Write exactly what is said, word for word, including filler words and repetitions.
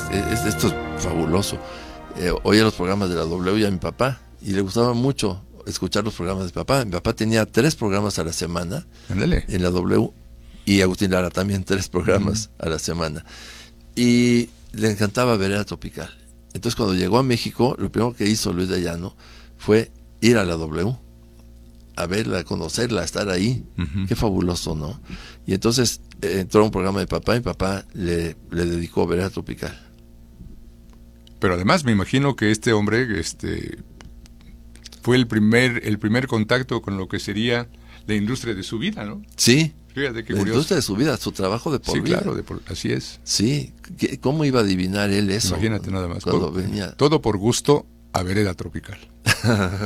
es, esto es fabuloso. Eh, oía los programas de la W y a mi papá, y le gustaba mucho escuchar los programas de papá. Mi papá tenía tres programas a la semana. Ándale. En la W, y Agustín Lara también, tres programas uh-huh. a la semana. Y le encantaba Vereda Tropical. Entonces, cuando llegó a México, lo primero que hizo Luis de Llano fue ir a la W, a verla, a conocerla, a estar ahí. Uh-huh. Qué fabuloso, ¿no? Y entonces eh, entró a un programa de papá, y papá le, le dedicó Vereda Tropical. Pero además me imagino que este hombre este, fue el primer, el primer contacto con lo que sería la industria de su vida, ¿no? Sí. Fíjate qué la curioso. Industria de su vida, su trabajo de por sí, vida. Sí, claro, de por, así es. Sí, ¿cómo iba a adivinar él eso? Imagínate nada más. Cuando Todo, venía... todo por gusto a Vereda Tropical.